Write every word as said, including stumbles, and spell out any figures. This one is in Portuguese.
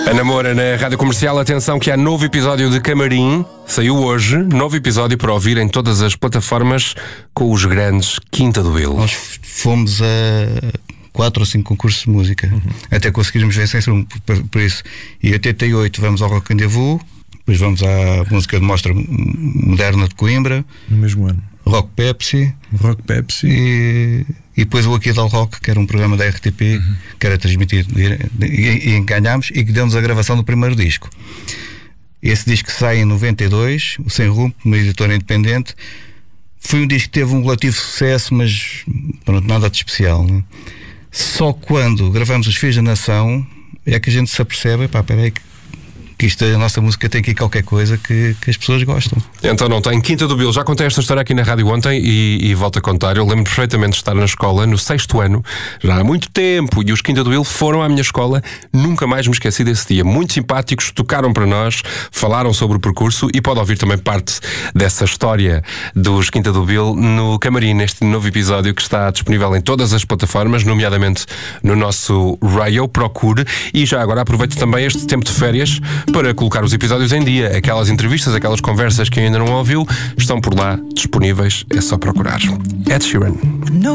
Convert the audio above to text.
Ana Moura na Rádio Comercial. Atenção que há novo episódio de Camarim. Saiu hoje, novo episódio para ouvir em todas as plataformas com os grandes Quinta do Bill. Nós fomos a quatro ou cinco concursos de música, uhum. até conseguirmos vencer um, por, por isso. E em oitenta e oito vamos ao Rock Rendezvous, depois vamos à música de mostra moderna de Coimbra. No mesmo ano. Rock Pepsi. Rock Pepsi. E, e depois o Aqui Dal Rock, que era um programa da R T P, uhum. que era transmitido e, e, e ganhámos, e que deu-nos a gravação do primeiro disco. Esse disco sai em noventa e dois, o Sem Rumo, uma editora independente. Foi um disco que teve um relativo sucesso, mas pronto, nada de especial, né? Só quando gravamos Os Filhos da Nação é que a gente se apercebe, pá, peraí, que que isto, a nossa música tem aqui qualquer coisa que, que as pessoas gostam. Então não tem. Quinta do Bill, já contei esta história aqui na rádio ontem e, e volto a contar. Eu lembro perfeitamente de estar na escola no sexto ano, já há muito tempo, e os Quinta do Bill foram à minha escola. Nunca mais me esqueci desse dia. Muito simpáticos, tocaram para nós, falaram sobre o percurso, e pode ouvir também parte dessa história dos Quinta do Bill no Camarim, neste novo episódio que está disponível em todas as plataformas, nomeadamente no nosso Radio. Procure. E já agora aproveito também este tempo de férias para colocar os episódios em dia. Aquelas entrevistas, aquelas conversas que ainda não ouviu, estão por lá disponíveis, é só procurar. Ed Sheeran.